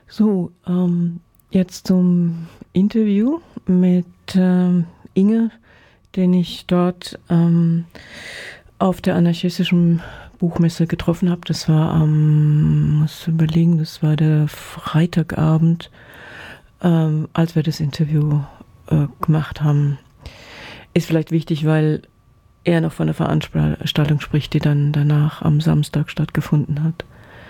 So, jetzt zum Interview mit Inge, den ich dort auf der anarchistischen Buchmesse getroffen habe. Das war muss überlegen, das war der Freitagabend, als wir das Interview gemacht haben. Ist vielleicht wichtig, weil er noch von der Veranstaltung spricht, die dann danach am Samstag stattgefunden hat.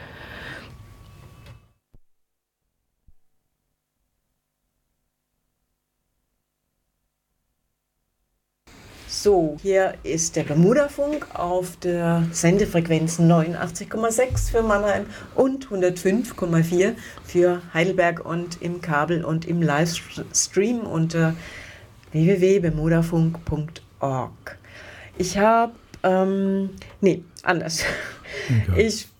So, hier ist der Bermudafunk auf der Sendefrequenz 89,6 für Mannheim und 105,4 für Heidelberg und im Kabel und im Livestream unter www.bermudafunk.org. Ich habe, anders. Okay. Ich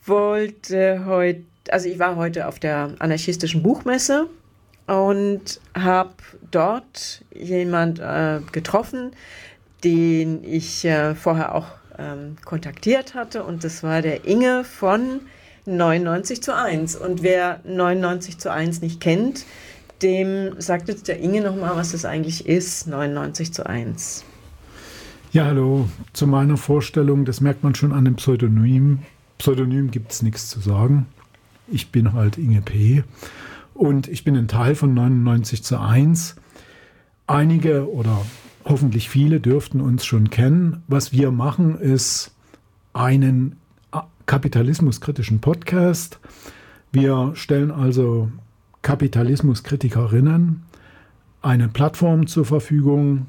war heute auf der anarchistischen Buchmesse und habe dort jemand getroffen, den ich vorher auch kontaktiert hatte, und das war der Inge von 99:1. Und wer 99:1 nicht kennt, dem sagt jetzt der Inge nochmal, was das eigentlich ist, 99:1. Ja, hallo. Zu meiner Vorstellung, das merkt man schon an dem Pseudonym. Pseudonym gibt es nichts zu sagen. Ich bin halt Inge P. Und ich bin ein Teil von 99:1. Einige oder hoffentlich viele dürften uns schon kennen. Was wir machen, ist einen kapitalismuskritischen Podcast. Wir stellen also Kapitalismuskritikerinnen eine Plattform zur Verfügung,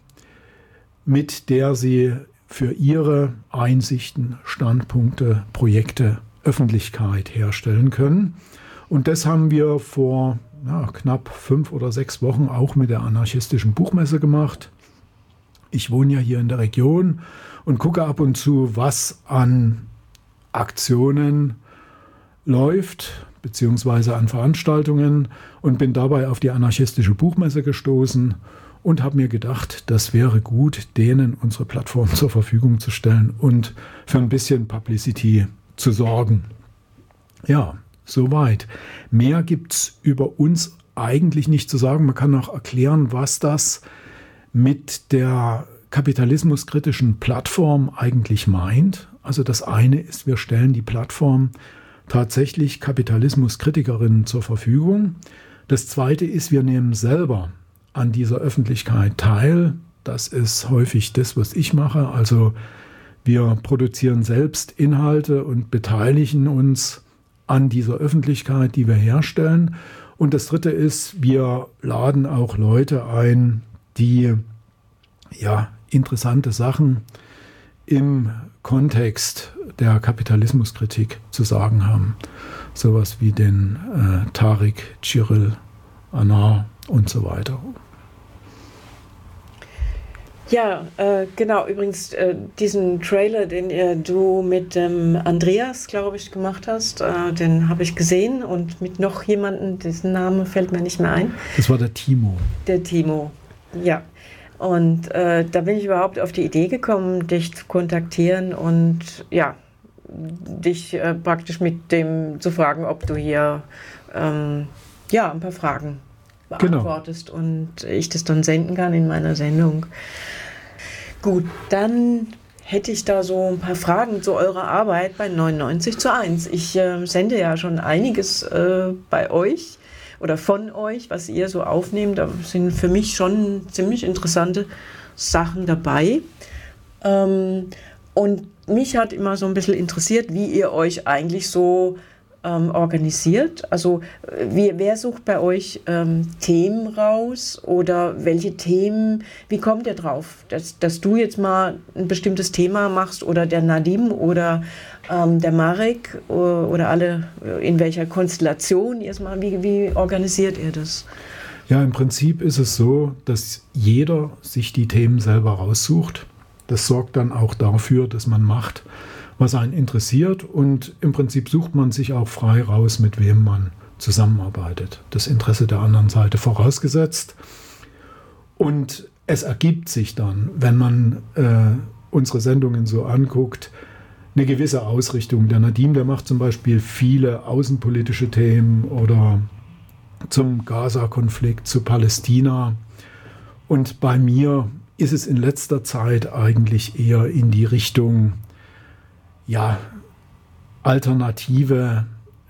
mit der sie für ihre Einsichten, Standpunkte, Projekte Öffentlichkeit herstellen können. Und das haben wir vor knapp 5 oder 6 Wochen auch mit der anarchistischen Buchmesse gemacht. Ich wohne ja hier in der Region und gucke ab und zu, was an Aktionen läuft, beziehungsweise an Veranstaltungen, und bin dabei auf die anarchistische Buchmesse gestoßen und habe mir gedacht, das wäre gut, denen unsere Plattform zur Verfügung zu stellen und für ein bisschen Publicity zu sorgen. Ja, soweit. Mehr gibt es über uns eigentlich nicht zu sagen. Man kann auch erklären, was das mit der kapitalismuskritischen Plattform eigentlich meint. Also das eine ist, wir stellen die Plattform tatsächlich Kapitalismuskritikerinnen zur Verfügung. Das zweite ist, wir nehmen selber an dieser Öffentlichkeit teil. Das ist häufig das, was ich mache. Also wir produzieren selbst Inhalte und beteiligen uns an dieser Öffentlichkeit, die wir herstellen. Und das dritte ist, wir laden auch Leute ein, die interessante Sachen im Kontext der Kapitalismuskritik zu sagen haben. Sowas wie den Tariq, Cyril, Anar und so weiter. Ja, genau. Übrigens, diesen Trailer, den du mit Andreas, glaube ich, gemacht hast, den habe ich gesehen, und mit noch jemandem, dessen Name fällt mir nicht mehr ein. Das war der Timo. Der Timo, ja. Und da bin ich überhaupt auf die Idee gekommen, dich zu kontaktieren und dich praktisch mit dem zu fragen, ob du hier ein paar Fragen beantwortest, und ich das dann senden kann in meiner Sendung. Gut, dann hätte ich da so ein paar Fragen zu eurer Arbeit bei 99:1. Ich sende ja schon einiges bei euch oder von euch, was ihr so aufnehmt. Da sind für mich schon ziemlich interessante Sachen dabei. Und mich hat immer so ein bisschen interessiert, wie ihr euch eigentlich so organisiert. Also wer sucht bei euch Themen raus, oder welche Themen, wie kommt ihr drauf, dass du jetzt mal ein bestimmtes Thema machst, oder der Nadim oder der Marek oder alle, in welcher Konstellation erstmal, wie organisiert ihr das? Ja, im Prinzip ist es so, dass jeder sich die Themen selber raussucht. Das sorgt dann auch dafür, dass man macht, was einen interessiert, und im Prinzip sucht man sich auch frei raus, mit wem man zusammenarbeitet. Das Interesse der anderen Seite vorausgesetzt. Und es ergibt sich dann, wenn man unsere Sendungen so anguckt, eine gewisse Ausrichtung. Der Nadim, der macht zum Beispiel viele außenpolitische Themen oder zum Gaza-Konflikt, zu Palästina. Und bei mir ist es in letzter Zeit eigentlich eher in die Richtung, ja, alternative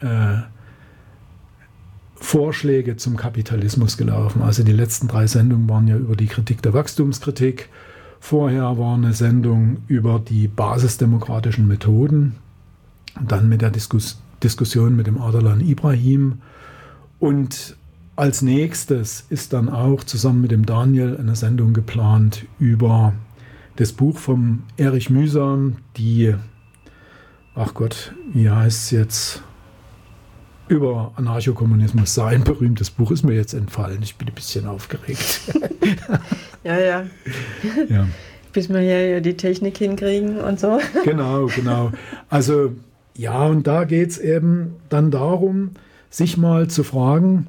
Vorschläge zum Kapitalismus gelaufen. Also die letzten 3 Sendungen waren ja über die Kritik der Wachstumskritik. Vorher war eine Sendung über die basisdemokratischen Methoden. Und dann mit der Diskussion mit dem Ardalan Ibrahim. Und als nächstes ist dann auch zusammen mit dem Daniel eine Sendung geplant über das Buch von Erich Mühsam, ach Gott, wie heißt es jetzt? Über Anarchokommunismus. Sein berühmtes Buch ist mir jetzt entfallen. Ich bin ein bisschen aufgeregt. Ja. Bis wir hier die Technik hinkriegen und so. Genau. Also ja, und da geht es eben dann darum, sich mal zu fragen,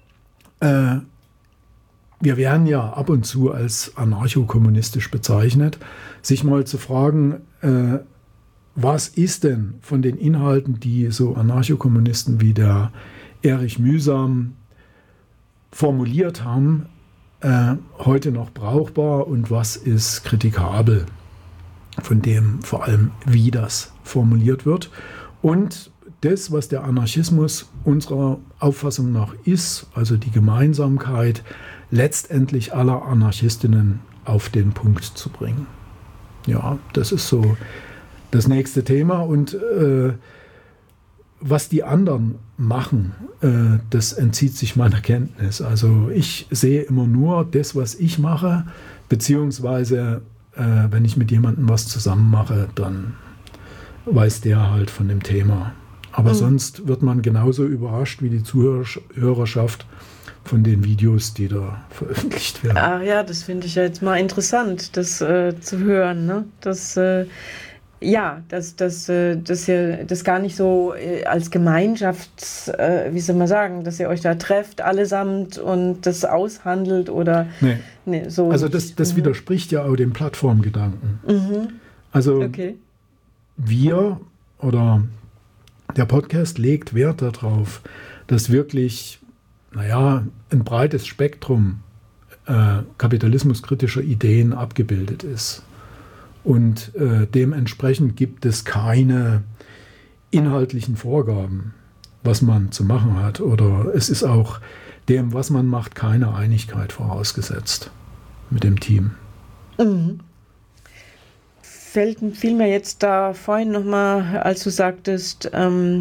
wir werden ja ab und zu als anarchokommunistisch bezeichnet, sich mal zu fragen, was ist denn von den Inhalten, die so Anarchokommunisten wie der Erich Mühsam formuliert haben, heute noch brauchbar und was ist kritikabel von dem, vor allem wie das formuliert wird. Und das, was der Anarchismus unserer Auffassung nach ist, also die Gemeinsamkeit letztendlich aller Anarchistinnen auf den Punkt zu bringen. Ja, das ist so das nächste Thema. Und was die anderen machen, das entzieht sich meiner Kenntnis. Also ich sehe immer nur das, was ich mache, beziehungsweise wenn ich mit jemandem was zusammen mache, dann weiß der halt von dem Thema. Aber sonst wird man genauso überrascht wie die Zuhörerschaft von den Videos, die da veröffentlicht werden. Ach ja, das finde ich ja jetzt mal interessant, das zu hören, ne? Dass das gar nicht so als Gemeinschaft, wie soll man sagen, dass ihr euch da trefft allesamt und das aushandelt oder nee, so. Also das widerspricht ja auch dem Plattformgedanken. Also wir oder der Podcast legt Wert darauf, dass wirklich, ein breites Spektrum kapitalismuskritischer Ideen abgebildet ist. Und dementsprechend gibt es keine inhaltlichen Vorgaben, was man zu machen hat. Oder es ist auch dem, was man macht, keine Einigkeit vorausgesetzt mit dem Team. Fiel mir jetzt da vorhin nochmal, als du sagtest,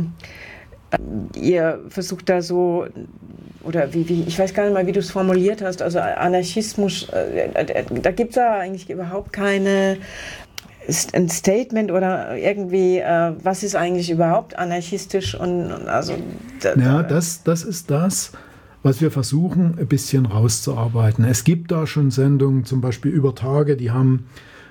ihr versucht da so, oder wie ich weiß gar nicht mal, wie du es formuliert hast, also Anarchismus, da gibt es ja eigentlich überhaupt ein Statement oder irgendwie, was ist eigentlich überhaupt anarchistisch und also... Das ist das, was wir versuchen, ein bisschen rauszuarbeiten. Es gibt da schon Sendungen, zum Beispiel über Tage, die haben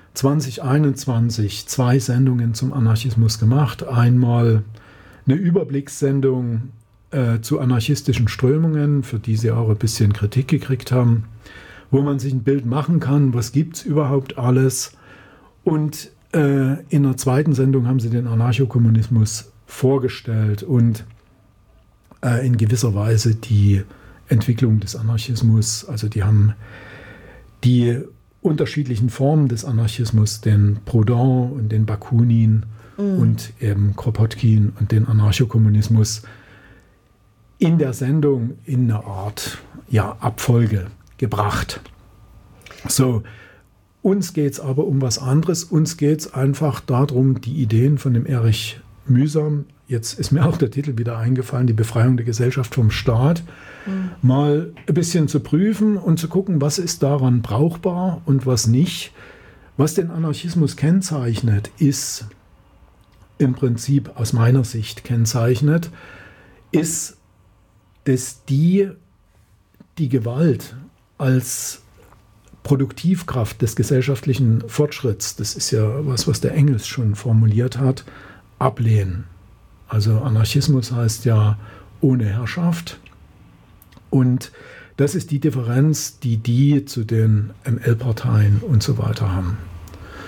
2021 2 Sendungen zum Anarchismus gemacht. Einmal eine Überblickssendung zu anarchistischen Strömungen, für die sie auch ein bisschen Kritik gekriegt haben, wo man sich ein Bild machen kann, was gibt es überhaupt alles. Und in der zweiten Sendung haben sie den Anarchokommunismus vorgestellt und in gewisser Weise die Entwicklung des Anarchismus, also die haben die unterschiedlichen Formen des Anarchismus, den Proudhon und den Bakunin und eben Kropotkin und den Anarchokommunismus in der Sendung in eine Art Abfolge gebracht. So, uns geht es aber um was anderes. Uns geht es einfach darum, die Ideen von dem Erich Mühsam, jetzt ist mir auch der Titel wieder eingefallen, die Befreiung der Gesellschaft vom Staat, mal ein bisschen zu prüfen und zu gucken, was ist daran brauchbar und was nicht. Was den Anarchismus kennzeichnet, ist im Prinzip aus meiner Sicht kennzeichnet, ist, dass die Gewalt als Produktivkraft des gesellschaftlichen Fortschritts, das ist ja was der Engels schon formuliert hat, ablehnen. Also Anarchismus heißt ja ohne Herrschaft. Und das ist die Differenz, die zu den ML-Parteien und so weiter haben.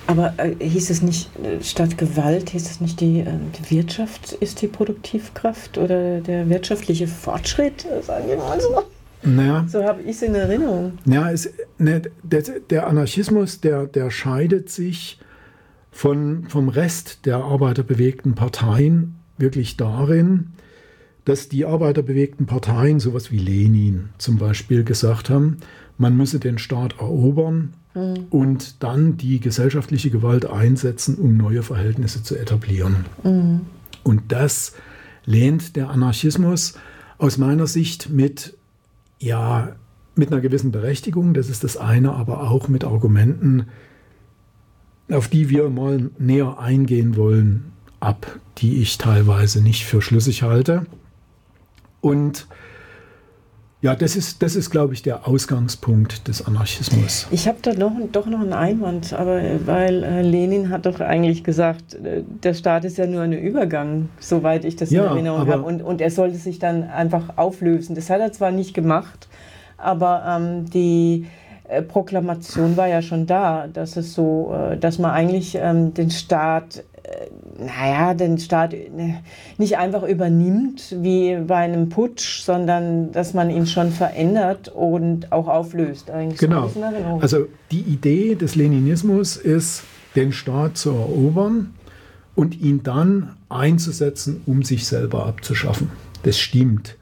Aber hieß es nicht, statt Gewalt, hieß es nicht, die Wirtschaft ist die Produktivkraft oder der wirtschaftliche Fortschritt, sagen wir mal so? Naja, so habe ich es in Erinnerung. Ja, der Anarchismus, der scheidet sich vom Rest der arbeiterbewegten Parteien wirklich darin, dass die arbeiterbewegten Parteien, sowas wie Lenin zum Beispiel, gesagt haben, man müsse den Staat erobern und dann die gesellschaftliche Gewalt einsetzen, um neue Verhältnisse zu etablieren. Und das lehnt der Anarchismus aus meiner Sicht mit einer gewissen Berechtigung, das ist das eine, aber auch mit Argumenten, auf die wir mal näher eingehen wollen, ab, die ich teilweise nicht für schlüssig halte. Und ja, das ist, glaube ich, der Ausgangspunkt des Anarchismus. Ich habe da doch noch einen Einwand, aber weil Lenin hat doch eigentlich gesagt, der Staat ist ja nur ein Übergang, soweit ich das in Erinnerung habe. Und er sollte sich dann einfach auflösen. Das hat er zwar nicht gemacht, aber die Proklamation war ja schon da, dass es so, dass man eigentlich den Staat nicht einfach übernimmt wie bei einem Putsch, sondern dass man ihn schon verändert und auch auflöst. Eigentlich genau. Also die Idee des Leninismus ist, den Staat zu erobern und ihn dann einzusetzen, um sich selber abzuschaffen. Das stimmt.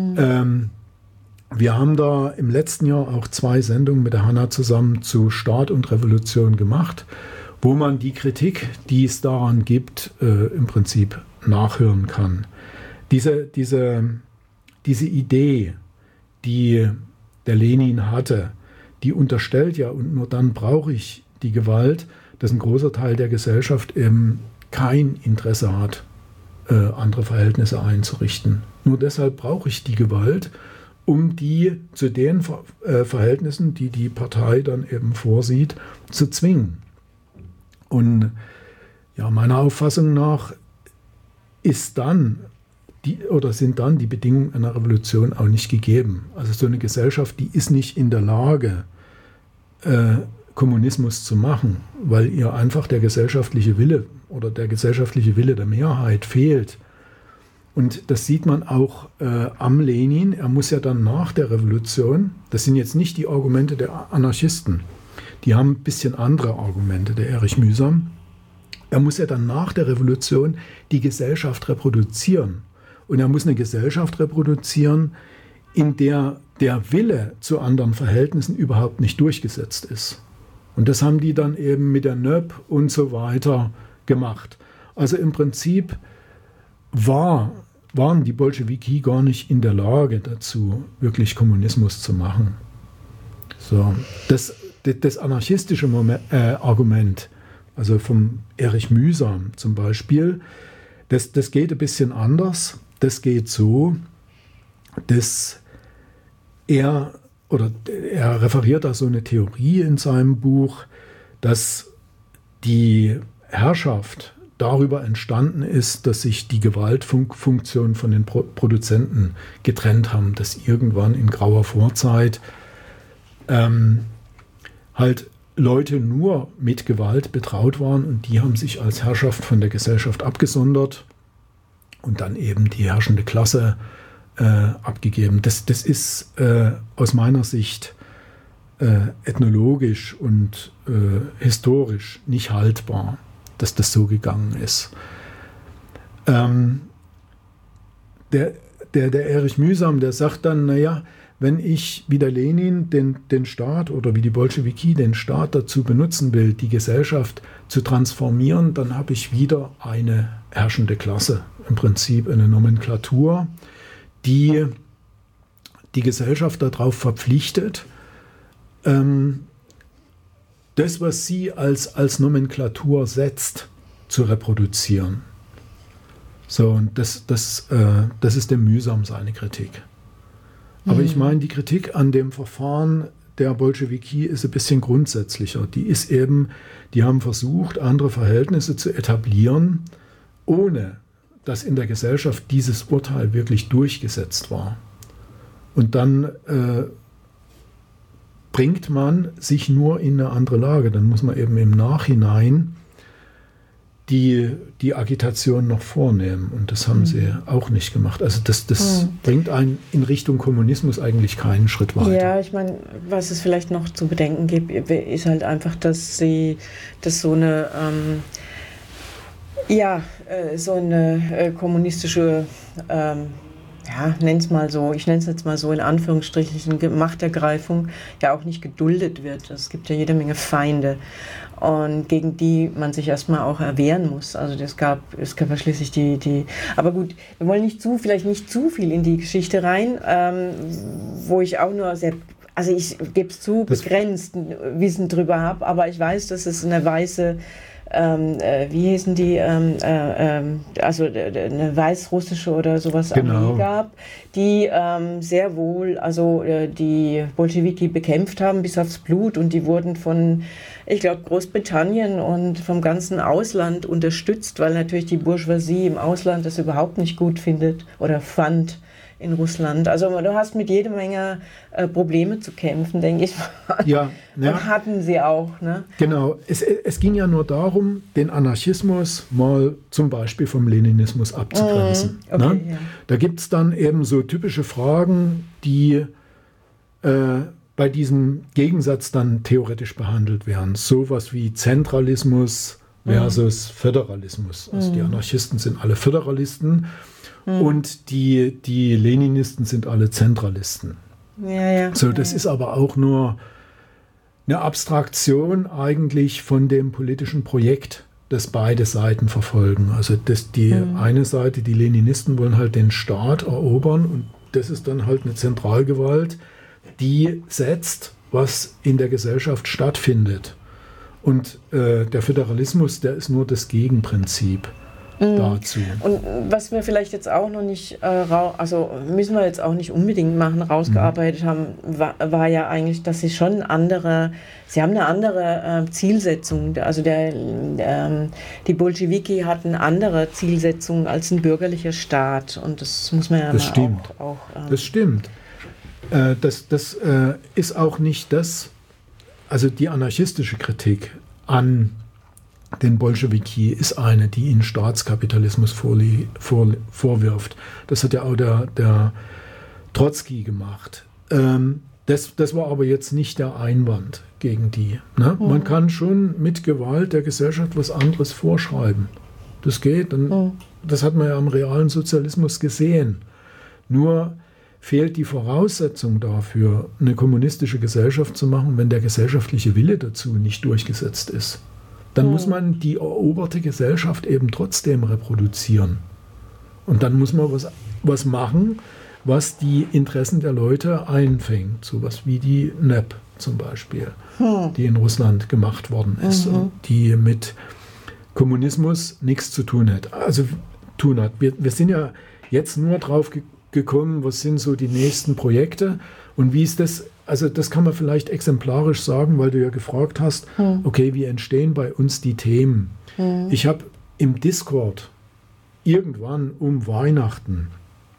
Wir haben da im letzten Jahr auch 2 Sendungen mit der Hanna zusammen zu Staat und Revolution gemacht, wo man die Kritik, die es daran gibt, im Prinzip nachhören kann. Diese Idee, die der Lenin hatte, die unterstellt ja, und nur dann brauche ich die Gewalt, dass ein großer Teil der Gesellschaft eben kein Interesse hat, andere Verhältnisse einzurichten. Nur deshalb brauche ich die Gewalt, um die zu den Verhältnissen, die die Partei dann eben vorsieht, zu zwingen. Und ja, meiner Auffassung nach sind dann die Bedingungen einer Revolution auch nicht gegeben. Also so eine Gesellschaft, die ist nicht in der Lage, Kommunismus zu machen, weil ihr einfach der gesellschaftliche Wille oder der gesellschaftliche Wille der Mehrheit fehlt. Und das sieht man auch am Lenin. Er muss ja dann nach der Revolution, das sind jetzt nicht die Argumente der Anarchisten, die haben ein bisschen andere Argumente, der Erich Mühsam. Er muss ja dann nach der Revolution die Gesellschaft reproduzieren. Und er muss eine Gesellschaft reproduzieren, in der der Wille zu anderen Verhältnissen überhaupt nicht durchgesetzt ist. Und das haben die dann eben mit der NÖP und so weiter gemacht. Also im Prinzip waren die Bolschewiki gar nicht in der Lage dazu, wirklich Kommunismus zu machen. So, das anarchistische Argument, also vom Erich Mühsam zum Beispiel, das geht ein bisschen anders. Das geht so, dass er referiert da so eine Theorie in seinem Buch, dass die Herrschaft darüber entstanden ist, dass sich die Gewaltfunktion von den Produzenten getrennt haben, dass irgendwann in grauer Vorzeit halt Leute nur mit Gewalt betraut waren und die haben sich als Herrschaft von der Gesellschaft abgesondert und dann eben die herrschende Klasse abgegeben. Das ist aus meiner Sicht ethnologisch und historisch nicht haltbar, dass das so gegangen ist. Der Erich Mühsam, der sagt dann, naja, wenn ich wie der Lenin den Staat oder wie die Bolschewiki den Staat dazu benutzen will, die Gesellschaft zu transformieren, dann habe ich wieder eine herrschende Klasse, im Prinzip eine Nomenklatur, die die Gesellschaft darauf verpflichtet, das, was sie als Nomenklatur setzt, zu reproduzieren. So, und das ist dem Mühsam seine Kritik. Aber ich meine, die Kritik an dem Verfahren der Bolschewiki ist ein bisschen grundsätzlicher. Die haben versucht, andere Verhältnisse zu etablieren, ohne dass in der Gesellschaft dieses Urteil wirklich durchgesetzt war. Und dann bringt man sich nur in eine andere Lage. Dann muss man eben im Nachhinein die Agitation noch vornehmen. Und das haben sie auch nicht gemacht. Also das bringt einen in Richtung Kommunismus eigentlich keinen Schritt weiter. Ja, ich meine, was es vielleicht noch zu bedenken gibt, ist halt einfach, dass so eine kommunistische ich nenne es jetzt mal so in Anführungsstrichen, Machtergreifung ja auch nicht geduldet wird. Es gibt ja jede Menge Feinde und gegen die man sich erstmal auch erwehren muss. Also es gab ja schließlich die. Aber gut, wir wollen vielleicht nicht zu viel in die Geschichte rein, wo ich auch nur ich gebe es zu, begrenzt Wissen drüber habe, aber ich weiß, dass es eine weiße wie hießen die, also eine weißrussische oder sowas Armee gab, die sehr wohl die Bolschewiki bekämpft haben bis aufs Blut und die wurden von, ich glaube, Großbritannien und vom ganzen Ausland unterstützt, weil natürlich die Bourgeoisie im Ausland das überhaupt nicht gut findet oder fand in Russland. Also du hast mit jede Menge Probleme zu kämpfen, denke ich. Ja. Und hatten sie auch. Ne? Genau. Es ging ja nur darum, den Anarchismus mal zum Beispiel vom Leninismus abzugrenzen. Okay, ne? Ja. Da gibt es dann eben so typische Fragen, die bei diesem Gegensatz dann theoretisch behandelt werden. Sowas wie Zentralismus versus Föderalismus. Also die Anarchisten sind alle Föderalisten. Und die Leninisten sind alle Zentralisten. Ja. So, das ist aber auch nur eine Abstraktion eigentlich von dem politischen Projekt, das beide Seiten verfolgen. Also die eine Seite, die Leninisten wollen halt den Staat erobern und das ist dann halt eine Zentralgewalt, die setzt, was in der Gesellschaft stattfindet. Und der Föderalismus, der ist nur das Gegenprinzip dazu. Und was wir vielleicht jetzt auch noch nicht, müssen wir jetzt auch nicht unbedingt machen, rausgearbeitet haben, war ja eigentlich, dass sie haben eine andere Zielsetzung. Also die Bolschewiki hatten andere Zielsetzungen als ein bürgerlicher Staat. Und das muss man ja das stimmt. Das stimmt. Das ist auch nicht also die anarchistische Kritik an den Bolschewiki ist eine, die ihnen Staatskapitalismus vorwirft. Das hat ja auch der Trotzki gemacht. Das war aber jetzt nicht der Einwand gegen die. Ne? Man kann schon mit Gewalt der Gesellschaft was anderes vorschreiben. Das geht. Das hat man ja am realen Sozialismus gesehen. Nur fehlt die Voraussetzung dafür, eine kommunistische Gesellschaft zu machen, wenn der gesellschaftliche Wille dazu nicht durchgesetzt ist. Dann muss man die eroberte Gesellschaft eben trotzdem reproduzieren. Und dann muss man was machen, was die Interessen der Leute einfängt. Sowas wie die NEP zum Beispiel, die in Russland gemacht worden ist und die mit Kommunismus nichts zu tun hat. Wir sind ja jetzt nur drauf gekommen, was sind so die nächsten Projekte und wie ist das. Also das kann man vielleicht exemplarisch sagen, weil du ja gefragt hast, okay, wie entstehen bei uns die Themen? Ich habe im Discord irgendwann um Weihnachten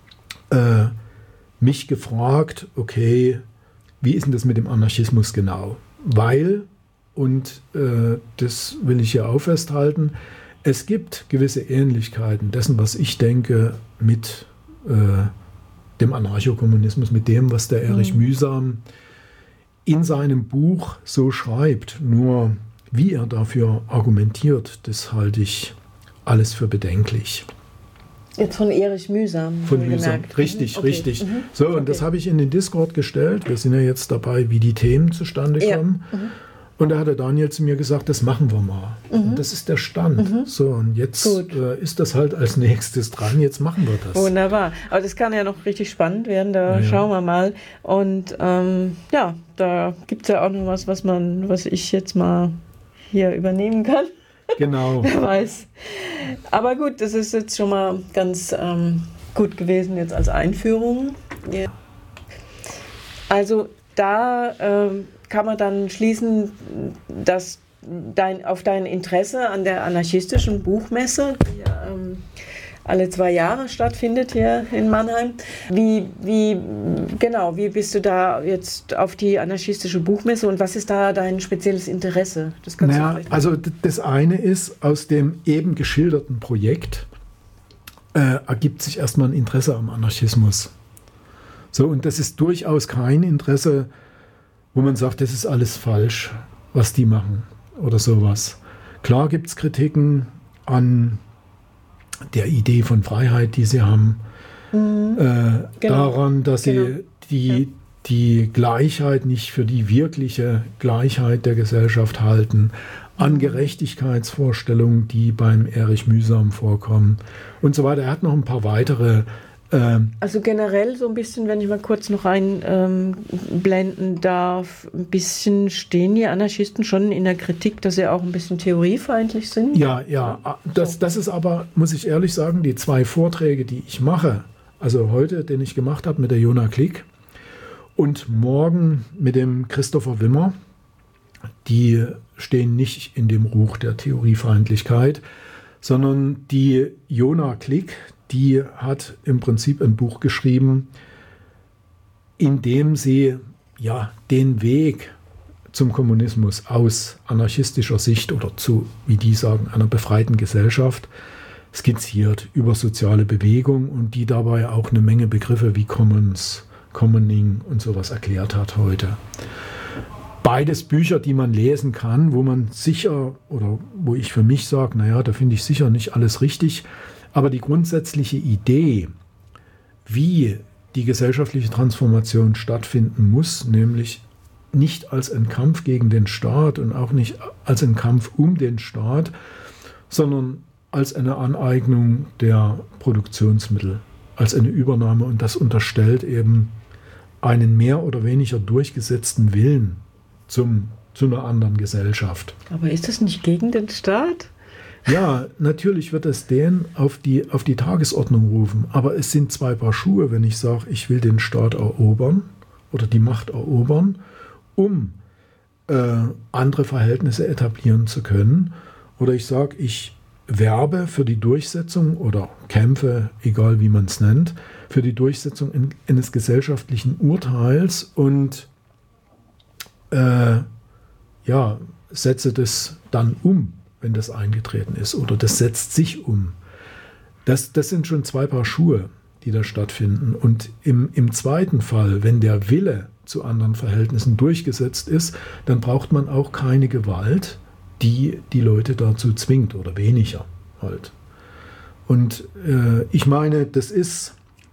mich gefragt, okay, wie ist denn das mit dem Anarchismus genau? Weil, und das will ich hier auch festhalten, es gibt gewisse Ähnlichkeiten dessen, was ich denke, mit dem Anarchokommunismus, mit dem, was der Erich Mühsam in seinem Buch so schreibt. Nur wie er dafür argumentiert, das halte ich alles für bedenklich. Jetzt von Erich Mühsam. Von Mühsam, richtig, richtig. So, und das habe ich in den Discord gestellt. Wir sind ja jetzt dabei, wie die Themen zustande kommen. Und da hat der Daniel zu mir gesagt, das machen wir mal. Und das ist der Stand. So, und jetzt ist das halt als nächstes dran. Jetzt machen wir das. Wunderbar. Aber das kann ja noch richtig spannend werden. Da schauen wir mal. Und da gibt es ja auch noch was ich jetzt mal hier übernehmen kann. Genau. Wer weiß. Aber gut, das ist jetzt schon mal ganz gut gewesen jetzt als Einführung. Ja. Also da kann man dann schließen, dass auf dein Interesse an der anarchistischen Buchmesse, die alle 2 Jahre stattfindet hier in Mannheim. Wie bist du da jetzt auf die anarchistische Buchmesse und was ist da dein spezielles Interesse? Also das eine ist, aus dem eben geschilderten Projekt ergibt sich erstmal ein Interesse am Anarchismus. So, und das ist durchaus kein Interesse, wo man sagt, das ist alles falsch, was die machen oder sowas. Klar gibt es Kritiken an der Idee von Freiheit, die sie haben, daran, dass sie die Gleichheit nicht für die wirkliche Gleichheit der Gesellschaft halten, an Gerechtigkeitsvorstellungen, die beim Erich Mühsam vorkommen und so weiter. Er hat noch ein paar weitere. Also generell so ein bisschen, wenn ich mal kurz noch einblenden darf, ein bisschen stehen die Anarchisten schon in der Kritik, dass sie auch ein bisschen theoriefeindlich sind? Ja. Das ist aber, muss ich ehrlich sagen, die 2 Vorträge, die ich mache, also heute, den ich gemacht habe mit der Jona Klick und morgen mit dem Christopher Wimmer, die stehen nicht in dem Ruch der Theoriefeindlichkeit, sondern die Jona Klick, die hat im Prinzip ein Buch geschrieben, in dem sie den Weg zum Kommunismus aus anarchistischer Sicht oder zu, wie die sagen, einer befreiten Gesellschaft skizziert über soziale Bewegung und die dabei auch eine Menge Begriffe wie Commons, Commoning und sowas erklärt hat heute. Beides Bücher, die man lesen kann, wo man sicher oder wo ich für mich sage, da finde ich sicher nicht alles richtig, aber die grundsätzliche Idee, wie die gesellschaftliche Transformation stattfinden muss, nämlich nicht als ein Kampf gegen den Staat und auch nicht als ein Kampf um den Staat, sondern als eine Aneignung der Produktionsmittel, als eine Übernahme, und das unterstellt eben einen mehr oder weniger durchgesetzten Willen zu einer anderen Gesellschaft. Aber ist das nicht gegen den Staat? Ja, natürlich wird es den auf die Tagesordnung rufen, aber es sind 2 Paar Schuhe, wenn ich sage, ich will den Staat erobern oder die Macht erobern, um andere Verhältnisse etablieren zu können, oder ich sage, ich werbe für die Durchsetzung oder kämpfe, egal wie man es nennt, für die Durchsetzung eines gesellschaftlichen Urteils und setze das dann um, wenn das eingetreten ist, oder das setzt sich um. Das sind schon 2 Paar Schuhe, die da stattfinden. Und im zweiten Fall, wenn der Wille zu anderen Verhältnissen durchgesetzt ist, dann braucht man auch keine Gewalt, die die Leute dazu zwingt oder weniger halt. Und ich meine, das ist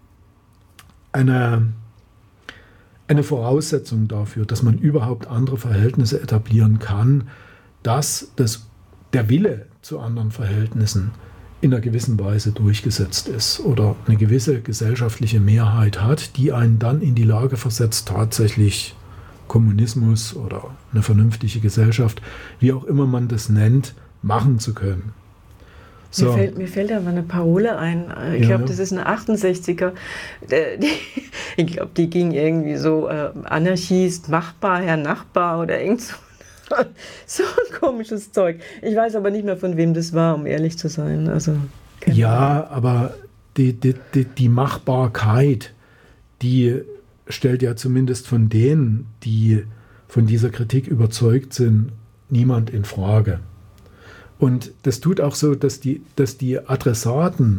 eine Voraussetzung dafür, dass man überhaupt andere Verhältnisse etablieren kann, dass der Wille zu anderen Verhältnissen in einer gewissen Weise durchgesetzt ist oder eine gewisse gesellschaftliche Mehrheit hat, die einen dann in die Lage versetzt, tatsächlich Kommunismus oder eine vernünftige Gesellschaft, wie auch immer man das nennt, machen zu können. So. Mir fällt aber eine Parole ein. Ich glaube, das ist eine 68er. Ich glaube, die ging irgendwie so, Anarchie ist machbar, Herr Nachbar oder irgend so ein komisches Zeug. Ich weiß aber nicht mehr, von wem das war, um ehrlich zu sein. Also, aber die Machbarkeit, die stellt ja zumindest von denen, die von dieser Kritik überzeugt sind, niemand in Frage. Und das tut auch so, dass die Adressaten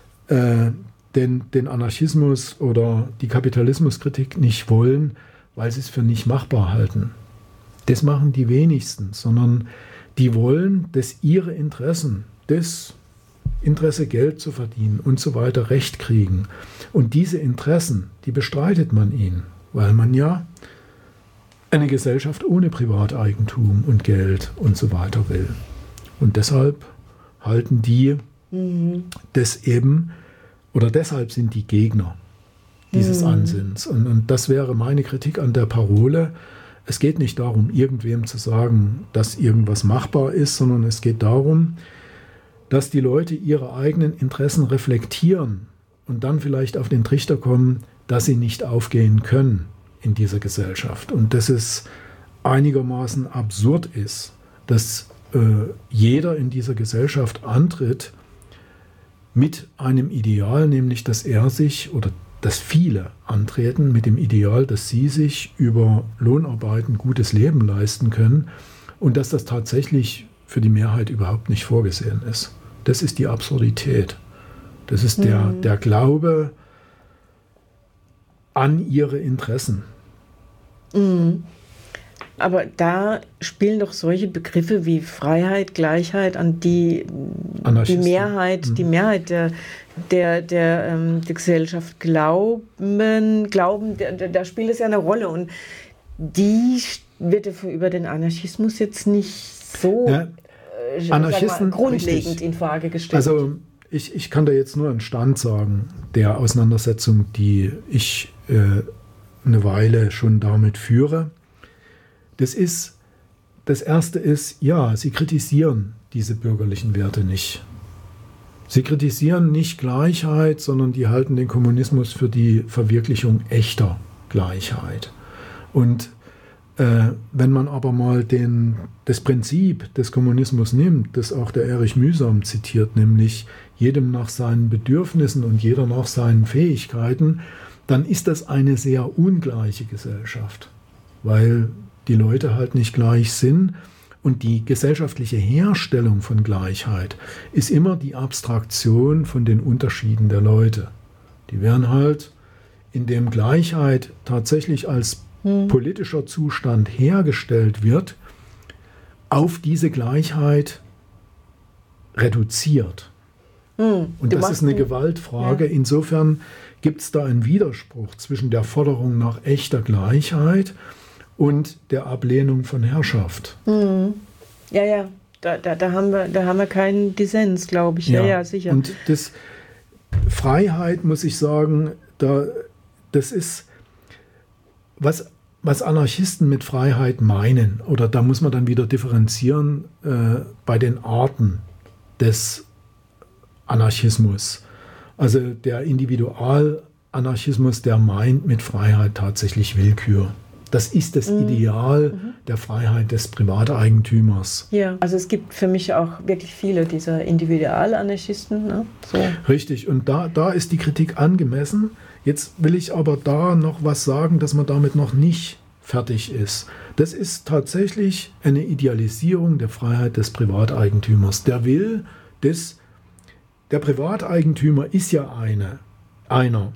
den Anarchismus oder die Kapitalismuskritik nicht wollen, weil sie es für nicht machbar halten. Das machen die wenigsten, sondern die wollen, dass ihre Interessen, das Interesse Geld zu verdienen und so weiter, Recht kriegen. Und diese Interessen, die bestreitet man ihnen, weil man ja eine Gesellschaft ohne Privateigentum und Geld und so weiter will. Und deshalb halten die das eben, oder deshalb sind die Gegner dieses Ansinns. Und das wäre meine Kritik an der Parole. Es geht nicht darum, irgendwem zu sagen, dass irgendwas machbar ist, sondern es geht darum, dass die Leute ihre eigenen Interessen reflektieren und dann vielleicht auf den Trichter kommen, dass sie nicht aufgehen können in dieser Gesellschaft. Und dass es einigermaßen absurd ist, dass jeder in dieser Gesellschaft antritt mit einem Ideal, nämlich dass er sich oder dass viele antreten mit dem Ideal, dass sie sich über Lohnarbeit ein gutes Leben leisten können und dass das tatsächlich für die Mehrheit überhaupt nicht vorgesehen ist. Das ist die Absurdität. Das ist der Glaube an ihre Interessen. Aber da spielen doch solche Begriffe wie Freiheit, Gleichheit an die Mehrheit der Gesellschaft glauben, da spielt es ja eine Rolle. Und die wird über den Anarchismus jetzt nicht so Anarchisten, grundlegend richtig. in Frage gestellt. Also ich kann da jetzt nur einen Stand sagen, der Auseinandersetzung, die ich eine Weile schon damit führe. Das Erste ist, ja, sie kritisieren diese bürgerlichen Werte nicht. Sie kritisieren nicht Gleichheit, sondern die halten den Kommunismus für die Verwirklichung echter Gleichheit. Und wenn man aber mal das Prinzip des Kommunismus nimmt, das auch der Erich Mühsam zitiert, nämlich jedem nach seinen Bedürfnissen und jeder nach seinen Fähigkeiten, dann ist das eine sehr ungleiche Gesellschaft, weil die Leute halt nicht gleich sind. Und die gesellschaftliche Herstellung von Gleichheit ist immer die Abstraktion von den Unterschieden der Leute. Die werden halt, indem Gleichheit tatsächlich als politischer Zustand hergestellt wird, auf diese Gleichheit reduziert. Und das ist eine Gewaltfrage. Ja. Insofern gibt es da einen Widerspruch zwischen der Forderung nach echter Gleichheit und der Ablehnung von Herrschaft. Ja, da haben wir keinen Dissens, glaube ich. Ja, sicher. Und Freiheit, muss ich sagen, das ist, was Anarchisten mit Freiheit meinen, oder da muss man dann wieder differenzieren bei den Arten des Anarchismus. Also der Individualanarchismus, der meint mit Freiheit tatsächlich Willkür. Das ist das Ideal der Freiheit des Privateigentümers. Ja, also es gibt für mich auch wirklich viele dieser Individualanarchisten. Ne? So. Richtig, und da ist die Kritik angemessen. Jetzt will ich aber da noch was sagen, dass man damit noch nicht fertig ist. Das ist tatsächlich eine Idealisierung der Freiheit des Privateigentümers. Der Privateigentümer ist ja einer,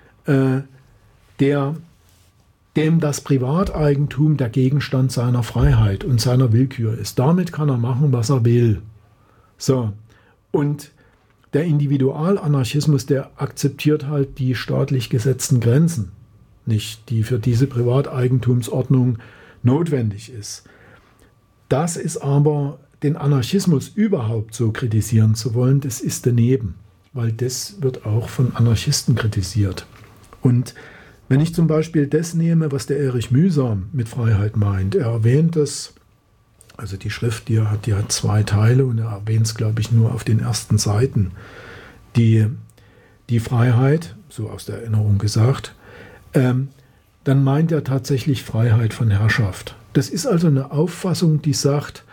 dem das Privateigentum der Gegenstand seiner Freiheit und seiner Willkür ist. Damit kann er machen, was er will. So, und der Individualanarchismus, der akzeptiert halt die staatlich gesetzten Grenzen nicht, die für diese Privateigentumsordnung notwendig ist. Das ist aber, den Anarchismus überhaupt so kritisieren zu wollen, das ist daneben, weil das wird auch von Anarchisten kritisiert. Und wenn ich zum Beispiel das nehme, was der Erich Mühsam mit Freiheit meint, er erwähnt das, also die Schrift, die hat 2 Teile und er erwähnt es, glaube ich, nur auf den ersten Seiten. Die Freiheit, so aus der Erinnerung gesagt, dann meint er tatsächlich Freiheit von Herrschaft. Das ist also eine Auffassung, die sagt,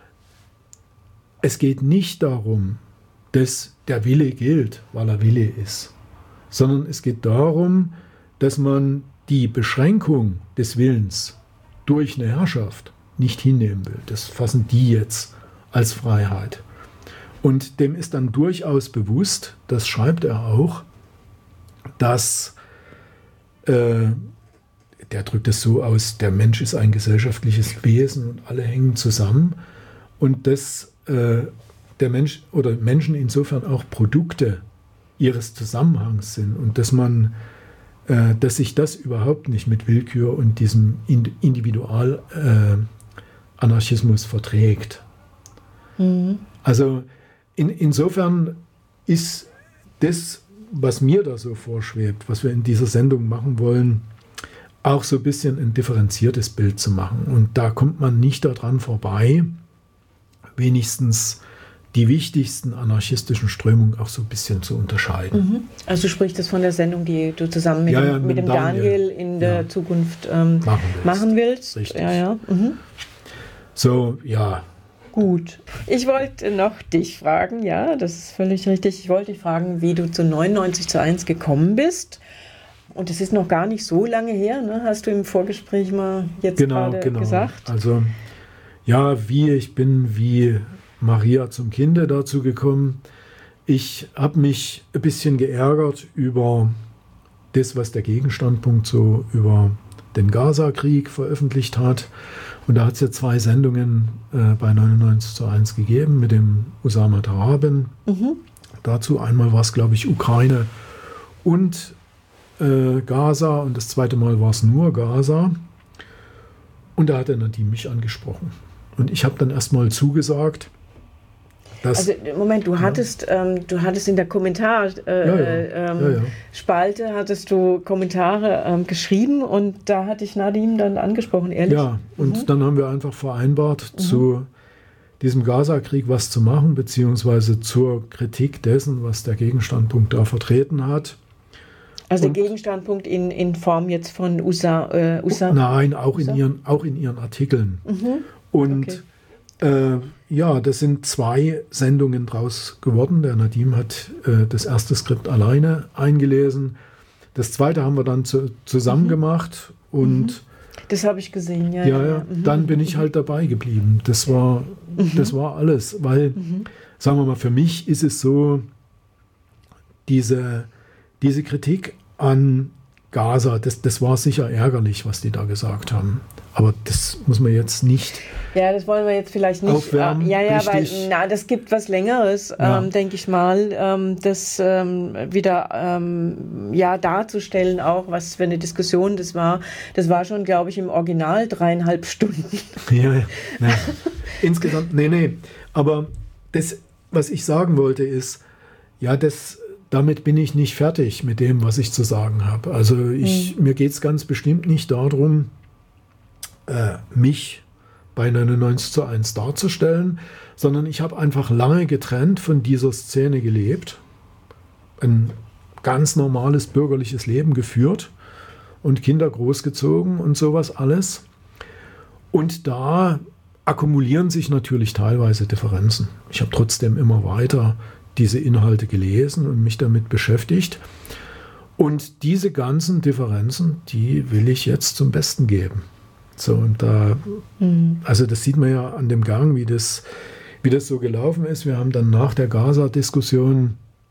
es geht nicht darum, dass der Wille gilt, weil er Wille ist, sondern es geht darum, dass man die Beschränkung des Willens durch eine Herrschaft nicht hinnehmen will. Das fassen die jetzt als Freiheit. Und dem ist dann durchaus bewusst, das schreibt er auch, dass, der drückt es so aus, der Mensch ist ein gesellschaftliches Wesen und alle hängen zusammen und dass der Mensch oder Menschen insofern auch Produkte ihres Zusammenhangs sind und dass sich das überhaupt nicht mit Willkür und diesem Individualanarchismus verträgt. Also insofern ist das, was mir da so vorschwebt, was wir in dieser Sendung machen wollen, auch so ein bisschen ein differenziertes Bild zu machen. Und da kommt man nicht daran vorbei, wenigstens die wichtigsten anarchistischen Strömungen auch so ein bisschen zu unterscheiden. Also du sprichst das von der Sendung, die du zusammen mit dem Daniel in der Zukunft machen willst. Richtig. Ja. So, ja, Gut. Ich wollte noch dich fragen, ja, das ist völlig richtig. Ich wollte dich fragen, wie du zu 99:1 gekommen bist. Und das ist noch gar nicht so lange her, ne? Hast du im Vorgespräch mal jetzt gerade gesagt. Also, ja, ich bin wie Maria zum Kinde dazu gekommen. Ich habe mich ein bisschen geärgert über das, was der Gegenstandpunkt so über den Gaza-Krieg veröffentlicht hat. Und da hat es ja 2 Sendungen bei 99:1 gegeben mit dem Usama Taraben. Dazu einmal war es, glaube ich, Ukraine und Gaza und das zweite Mal war es nur Gaza. Und da hat der Nadim mich angesprochen. Und ich habe dann erstmal zugesagt. Also Moment, du hattest in der Spalte hattest du Kommentare geschrieben und da hatte ich Nadim dann angesprochen, ehrlich? Ja, und dann haben wir einfach vereinbart, zu diesem Gaza-Krieg was zu machen, beziehungsweise zur Kritik dessen, was der Gegenstandpunkt da vertreten hat. Also der Gegenstandpunkt in Form jetzt von USA? Nein, auch in ihren Artikeln. Und das sind 2 Sendungen draus geworden. Der Nadim hat das erste Skript alleine eingelesen. Das zweite haben wir dann zusammen gemacht. Und das habe ich gesehen, dann bin ich halt dabei geblieben. Das war alles. Weil, sagen wir mal, für mich ist es so, diese Kritik an Gaza, das war sicher ärgerlich, was die da gesagt haben. Aber das muss man jetzt nicht. Ja, das wollen wir jetzt vielleicht nicht. Aufwärmen, weil das gibt was Längeres, denke ich mal, das wieder darzustellen, auch was für eine Diskussion das war. Das war schon, glaube ich, im Original 3,5 Stunden. Ja. Insgesamt, nee. Aber das, was ich sagen wollte, ist, damit bin ich nicht fertig mit dem, was ich zu sagen habe. Also mir geht es ganz bestimmt nicht darum, mich bei 99:1 darzustellen, sondern ich habe einfach lange getrennt von dieser Szene gelebt, ein ganz normales bürgerliches Leben geführt und Kinder großgezogen und sowas alles. Und da akkumulieren sich natürlich teilweise Differenzen. Ich habe trotzdem immer weiter diese Inhalte gelesen und mich damit beschäftigt. Und diese ganzen Differenzen, die will ich jetzt zum Besten geben. So, und also das sieht man ja an dem Gang, wie das so gelaufen ist. Wir haben dann nach der Gaza-Diskussion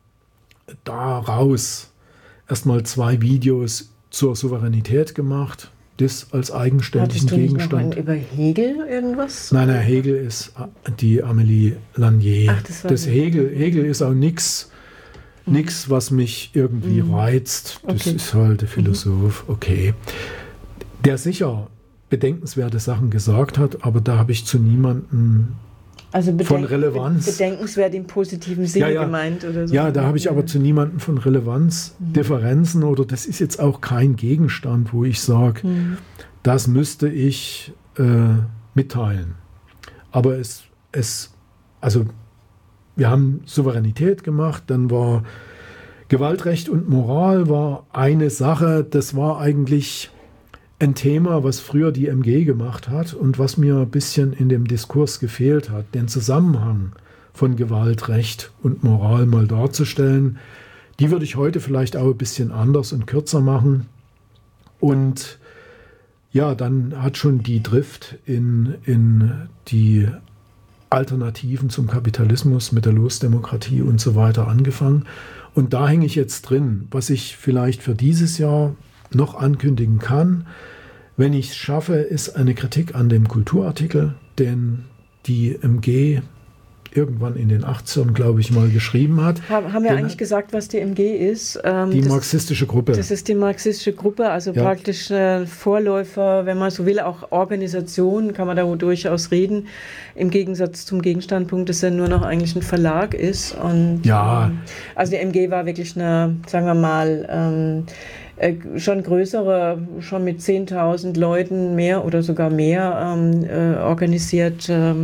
daraus erstmal 2 Videos zur Souveränität gemacht, das als eigenständigen Gegenstand. Hattest du nicht noch über Hegel irgendwas? Nein, Hegel ist die Amélie Lanier. Ach, das Hegel ist auch nichts, was mich irgendwie reizt. Das ist halt der Philosoph, okay. Der sicher bedenkenswerte Sachen gesagt hat, aber da habe ich zu niemandem von Relevanz. Bedenkenswert im positiven Sinne gemeint oder so. Ja, da habe ich aber zu niemandem von Relevanz Differenzen oder das ist jetzt auch kein Gegenstand, wo ich sage, das müsste ich mitteilen. Aber also wir haben Souveränität gemacht, dann war Gewaltrecht und Moral war eine Sache, das war eigentlich ein Thema, was früher die MG gemacht hat und was mir ein bisschen in dem Diskurs gefehlt hat, den Zusammenhang von Gewalt, Recht und Moral mal darzustellen. Die würde ich heute vielleicht auch ein bisschen anders und kürzer machen. Und ja, dann hat schon die Drift in die Alternativen zum Kapitalismus mit der Losdemokratie und so weiter angefangen. Und da hänge ich jetzt drin, was ich vielleicht für dieses Jahr noch ankündigen kann, wenn ich es schaffe, ist eine Kritik an dem Kulturartikel, den die MG irgendwann in den 80ern, glaube ich, mal geschrieben hat. Haben wir eigentlich gesagt, was die MG ist? Die marxistische Gruppe. Das ist die marxistische Gruppe, also praktisch Vorläufer, wenn man so will, auch Organisation, kann man da durchaus reden, im Gegensatz zum Gegenstandpunkt, dass er nur noch eigentlich ein Verlag ist. Und, also die MG war wirklich eine, sagen wir mal, schon größere, schon mit 10.000 Leuten mehr oder sogar mehr organisiert,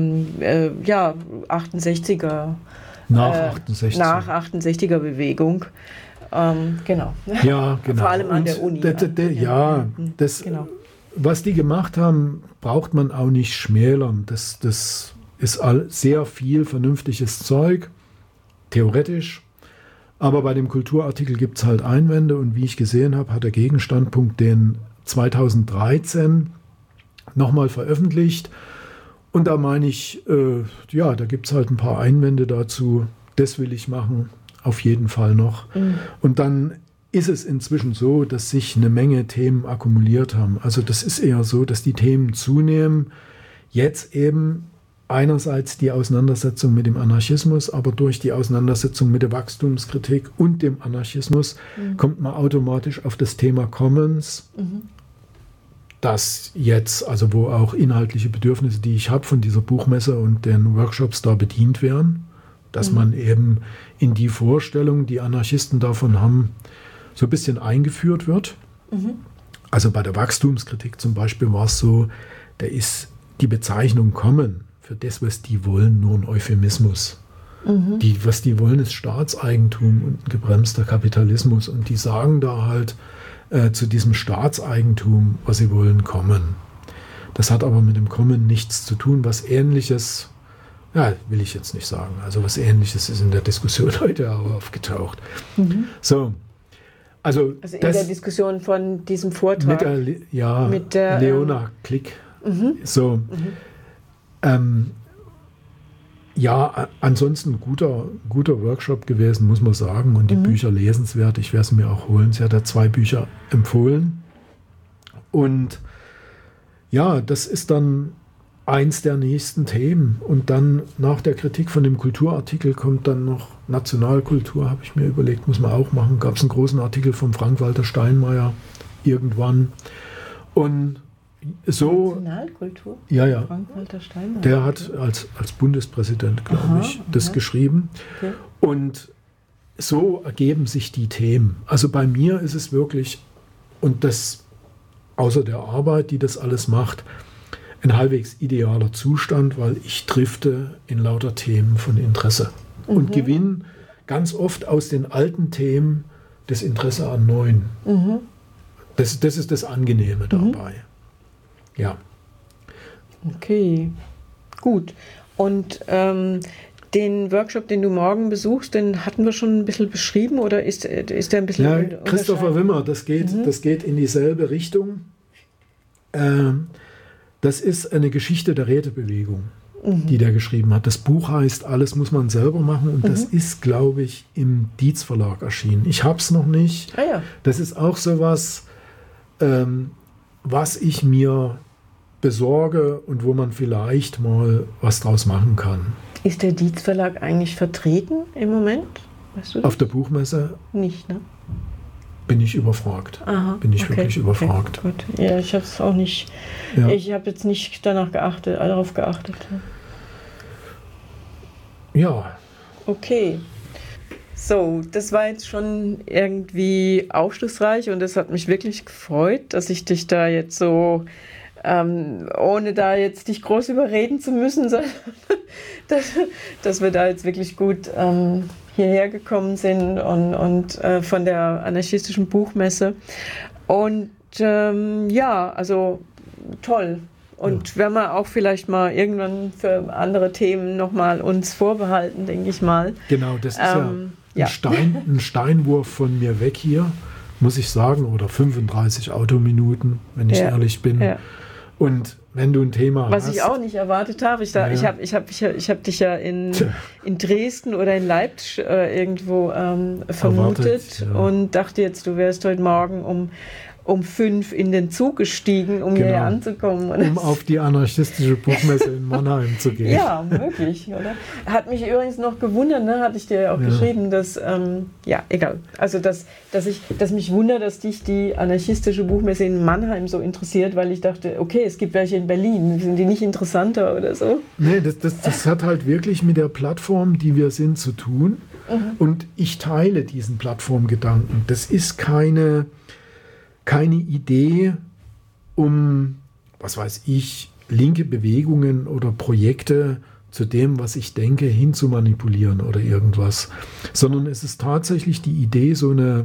68er. Nach 68er Bewegung. Genau. Ja, genau. Vor allem an der Uni. Was die gemacht haben, braucht man auch nicht schmälern. Das ist sehr viel vernünftiges Zeug, theoretisch. Aber bei dem Kulturartikel gibt es halt Einwände und wie ich gesehen habe, hat der Gegenstandpunkt den 2013 nochmal veröffentlicht. Und da meine ich, da gibt es halt ein paar Einwände dazu. Das will ich machen, auf jeden Fall noch. Und dann ist es inzwischen so, dass sich eine Menge Themen akkumuliert haben. Also das ist eher so, dass die Themen zunehmen. Jetzt eben einerseits die Auseinandersetzung mit dem Anarchismus, aber durch die Auseinandersetzung mit der Wachstumskritik und dem Anarchismus kommt man automatisch auf das Thema Commons, das jetzt, also wo auch inhaltliche Bedürfnisse, die ich habe von dieser Buchmesse und den Workshops da bedient werden, dass man eben in die Vorstellung, die Anarchisten davon haben, so ein bisschen eingeführt wird. Also bei der Wachstumskritik zum Beispiel war es so, da ist die Bezeichnung Common für das, was die wollen, nur ein Euphemismus. Was die wollen, ist Staatseigentum und ein gebremster Kapitalismus. Und die sagen da halt zu diesem Staatseigentum, was sie wollen, Common. Das hat aber mit dem Common nichts zu tun. Was Ähnliches, will ich jetzt nicht sagen. Also was Ähnliches ist in der Diskussion heute auch aufgetaucht. So. Also in der Diskussion von diesem Vortrag. Mit der Leona Klick. So. Ansonsten guter Workshop gewesen, muss man sagen. Und die Bücher lesenswert. Ich werde es mir auch holen. Sie hat da 2 Bücher empfohlen. Und ja, das ist dann eins der nächsten Themen. Und dann nach der Kritik von dem Kulturartikel kommt dann noch Nationalkultur, habe ich mir überlegt, muss man auch machen. Gab es einen großen Artikel von Frank-Walter Steinmeier irgendwann. Und so. Nationalkultur? Ja. Frank-Walter Steinmeier. Der hat als Bundespräsident, glaube ich, das geschrieben. Okay. Und so ergeben sich die Themen. Also bei mir ist es wirklich, und das außer der Arbeit, die das alles macht, ein halbwegs idealer Zustand, weil ich drifte in lauter Themen von Interesse und gewinne ganz oft aus den alten Themen das Interesse an neuen. Das ist das Angenehme dabei. Ja. Okay, gut. Und den Workshop, den du morgen besuchst, den hatten wir schon ein bisschen beschrieben oder ist der ein bisschen... Ja, Christopher Wimmer, das geht in dieselbe Richtung. Das ist eine Geschichte der Rätebewegung, die der geschrieben hat. Das Buch heißt Alles muss man selber machen und das ist, glaube ich, im Dietz Verlag erschienen. Ich habe es noch nicht. Das ist auch sowas, was ich mir besorge und wo man vielleicht mal was draus machen kann. Ist der Dietz Verlag eigentlich vertreten im Moment? Weißt du das? Auf der Buchmesse? Nicht, ne? Bin ich überfragt. Wirklich überfragt. Okay, gut. Ja, ich habe es auch nicht. Ja. Ich habe jetzt nicht darauf geachtet. Ja. Okay. So, das war jetzt schon irgendwie aufschlussreich und das hat mich wirklich gefreut, dass ich dich da jetzt so, ohne da jetzt dich groß überreden zu müssen, sondern dass wir da jetzt wirklich gut hierher gekommen sind und von der anarchistischen Buchmesse. Und also toll. Und werden wir auch vielleicht mal irgendwann für andere Themen nochmal uns vorbehalten, denke ich mal. Genau, das ist ein Steinwurf von mir weg hier, muss ich sagen, oder 35 Autominuten, wenn ich ehrlich bin. Ja. Und wenn du ein Thema hast... Was ich auch nicht erwartet habe, ich hab dich ja in Dresden oder in Leipzig irgendwo vermutet und dachte jetzt, du wärst heute Morgen um 5 in den Zug gestiegen, um hierher anzukommen. Um auf die anarchistische Buchmesse in Mannheim zu gehen. Ja, möglich, oder? Hat mich übrigens noch gewundert, ne? Hatte ich dir ja auch geschrieben, dass, egal. Also, dass mich wundert, dass dich die anarchistische Buchmesse in Mannheim so interessiert, weil ich dachte, okay, es gibt welche in Berlin, sind die nicht interessanter oder so? Nee, das hat halt wirklich mit der Plattform, die wir sind, zu tun. Und ich teile diesen Plattformgedanken. Das ist keine Idee, um, was weiß ich, linke Bewegungen oder Projekte zu dem, was ich denke, hinzumanipulieren oder irgendwas. Sondern es ist tatsächlich die Idee, so eine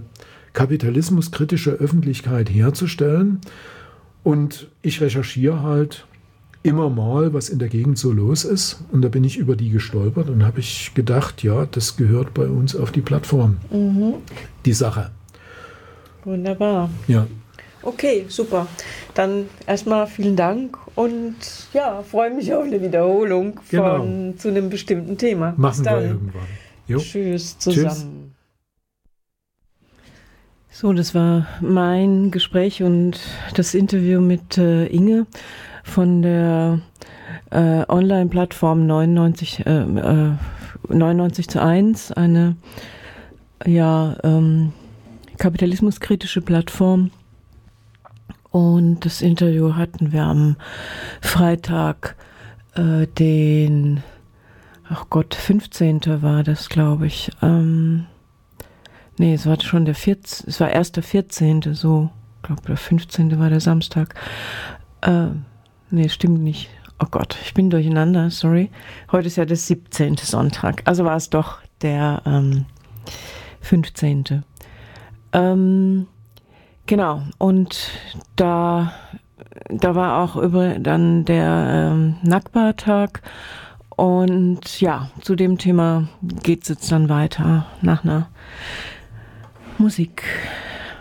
kapitalismuskritische Öffentlichkeit herzustellen. Und ich recherchiere halt immer mal, was in der Gegend so los ist. Und da bin ich über die gestolpert und habe ich gedacht, ja, das gehört bei uns auf die Plattform, die Sache. Wunderbar. Ja. Okay, super. Dann erstmal vielen Dank und ja, freue mich auf eine Wiederholung zu einem bestimmten Thema. Machen wir irgendwann. Jo. Tschüss zusammen. So, das war mein Gespräch und das Interview mit Inge von der Online-Plattform 99:1, eine kapitalismuskritische Plattform. Und das Interview hatten wir am Freitag, 15. war das, glaube ich. Es war schon es war erst der 14. so. Ich glaube, der 15. war der Samstag. Stimmt nicht. Oh Gott, ich bin durcheinander, sorry. Heute ist ja der 17. Sonntag. Also war es doch der 15. Genau, und da war auch dann der Nakba-Tag. Und ja, zu dem Thema geht es jetzt dann weiter nach einer Musik.